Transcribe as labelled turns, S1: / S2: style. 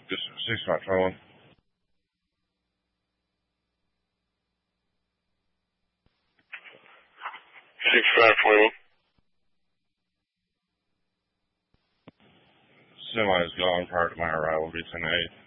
S1: Just 6521. Semi is gone prior to my arrival, be 10-8.